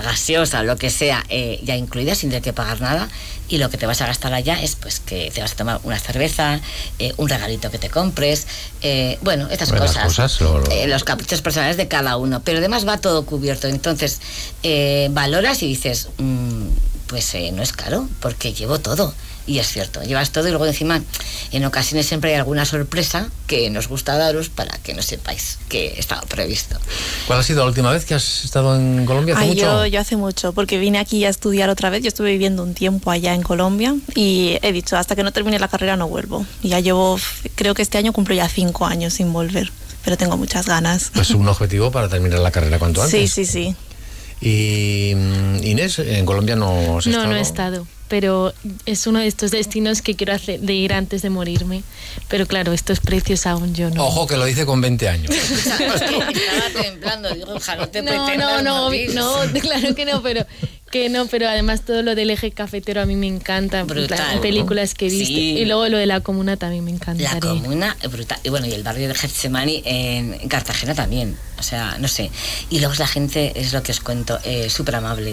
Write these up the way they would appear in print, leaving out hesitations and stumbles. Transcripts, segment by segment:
gaseosa, lo que sea, ya incluida, sin tener que pagar nada. Y lo que te vas a gastar allá es pues que te vas a tomar una cerveza, un regalito que te compres, estas cosas, los caprichos personales de cada uno, pero además va todo cubierto. Entonces valoras y dices, no es caro, porque llevo todo. Y es cierto, llevas todo y luego encima en ocasiones siempre hay alguna sorpresa que nos gusta daros para que no sepáis que estaba previsto. ¿Cuál ha sido la última vez que has estado en Colombia? ¿Hace mucho? Yo hace mucho, porque vine aquí a estudiar otra vez. Yo estuve viviendo un tiempo allá en Colombia y he dicho, hasta que no termine la carrera no vuelvo. Y ya creo que este año cumplo ya 5 años sin volver, pero tengo muchas ganas. Pues un objetivo para terminar la carrera cuanto antes. Sí. Y Inés, en Colombia no has estado. No he estado, pero es uno de estos destinos que quiero hacer de ir antes de morirme. Pero claro, estos precios aún yo no. Ojo, que lo dice con 20 años. Estaba temblando, digo, ojalá no te No, claro que no, pero además todo lo del eje cafetero a mí me encanta, brutal, películas que he visto, y luego lo de la Comuna también me encantaría. La Comuna, brutal, y y el barrio de Getsemani en Cartagena también, o sea, no sé, y luego la gente, es lo que os cuento, súper amable,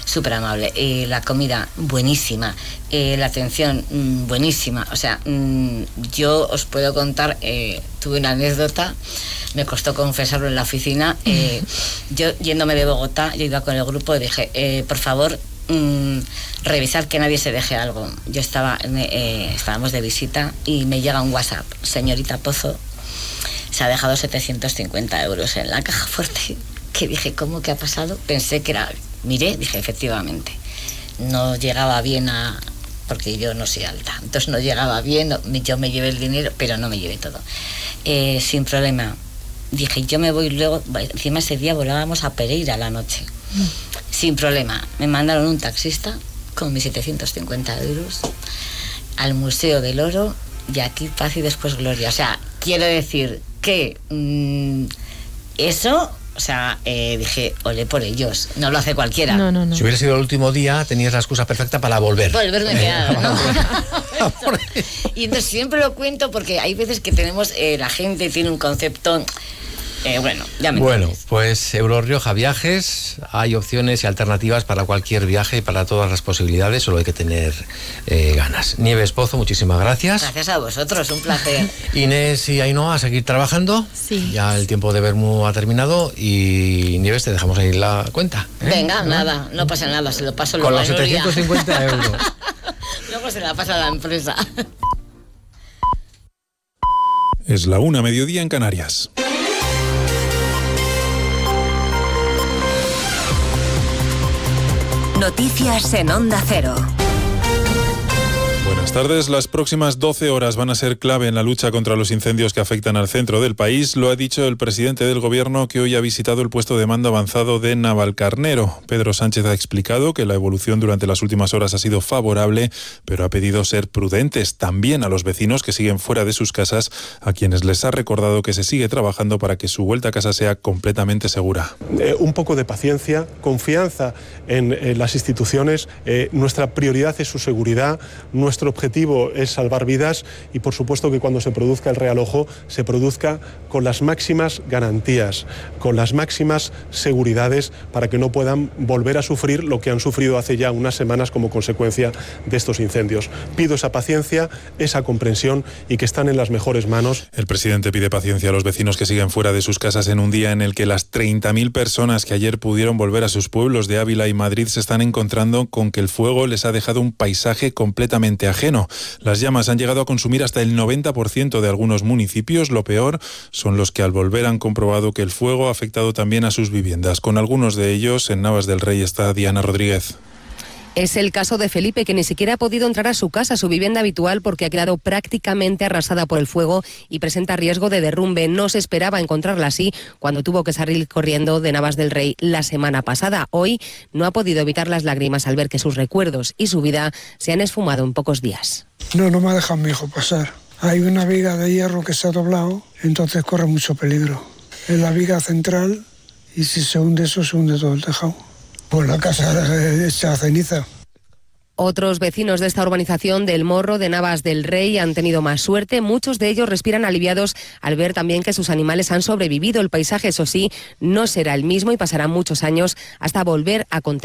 la comida buenísima, la atención buenísima, o sea, yo os puedo contar, tuve una anécdota, me costó confesarlo en la oficina, yo yéndome de Bogotá, yo iba con el grupo y dije, por favor, revisar que nadie se deje algo. Yo estábamos de visita y me llega un WhatsApp, señorita Pozo, se ha dejado 750 euros en la caja fuerte. Que dije, ¿cómo que ha pasado? Pensé que miré, dije, efectivamente, no llegaba bien porque yo no soy alta, entonces no llegaba bien, yo me llevé el dinero, pero no me llevé todo. Sin problema. Dije, yo me voy luego, encima ese día volábamos a Pereira a la noche. Sin problema, me mandaron un taxista con mis 750 euros al Museo del Oro, y aquí paz y después gloria. O sea, quiero decir que eso, o sea, dije, olé por ellos, no lo hace cualquiera. No. Si hubiera sido el último día, tenías la excusa perfecta para volverme quedado, ¿no? Y entonces siempre lo cuento porque hay veces que tenemos, la gente tiene un concepto... pues Eurorioja Viajes, hay opciones y alternativas para cualquier viaje y para todas las posibilidades, solo hay que tener ganas. Nieves Pozo, muchísimas gracias. Gracias a vosotros, un placer. Inés y Ainhoa, a seguir trabajando. Sí. Ya el tiempo de Bermú ha terminado y Nieves, te dejamos ahí la cuenta. Venga, nada, no pasa nada, se lo paso con los 750 euros. Luego se la pasa a la empresa. Es la 1:00 mediodía en Canarias. Noticias en Onda Cero. Buenas tardes. Las próximas 12 horas van a ser clave en la lucha contra los incendios que afectan al centro del país. Lo ha dicho el presidente del Gobierno, que hoy ha visitado el puesto de mando avanzado de Navalcarnero. Pedro Sánchez ha explicado que la evolución durante las últimas horas ha sido favorable, pero ha pedido ser prudentes también a los vecinos que siguen fuera de sus casas, a quienes les ha recordado que se sigue trabajando para que su vuelta a casa sea completamente segura. Un poco de paciencia, confianza en las instituciones. Nuestra prioridad es su seguridad, nuestro objetivo es salvar vidas y por supuesto que cuando se produzca el realojo se produzca con las máximas garantías, con las máximas seguridades para que no puedan volver a sufrir lo que han sufrido hace ya unas semanas como consecuencia de estos incendios. Pido esa paciencia, esa comprensión y que están en las mejores manos. El presidente pide paciencia a los vecinos que siguen fuera de sus casas en un día en el que las 30.000 personas que ayer pudieron volver a sus pueblos de Ávila y Madrid se están encontrando con que el fuego les ha dejado un paisaje completamente ajeno. Las llamas han llegado a consumir hasta el 90% de algunos municipios. Lo peor son los que al volver han comprobado que el fuego ha afectado también a sus viviendas. Con algunos de ellos, en Navas del Rey está Diana Rodríguez. Es el caso de Felipe, que ni siquiera ha podido entrar a su casa, su vivienda habitual, porque ha quedado prácticamente arrasada por el fuego y presenta riesgo de derrumbe. No se esperaba encontrarla así cuando tuvo que salir corriendo de Navas del Rey la semana pasada. Hoy no ha podido evitar las lágrimas al ver que sus recuerdos y su vida se han esfumado en pocos días. No me ha dejado mi hijo pasar. Hay una viga de hierro que se ha doblado, entonces corre mucho peligro. Es la viga central y si se hunde eso, se hunde todo el tejado. Pues la casa hecha ceniza. Otros vecinos de esta urbanización del Morro de Navas del Rey han tenido más suerte. Muchos de ellos respiran aliviados al ver también que sus animales han sobrevivido. El paisaje, eso sí, no será el mismo y pasarán muchos años hasta volver a contemplar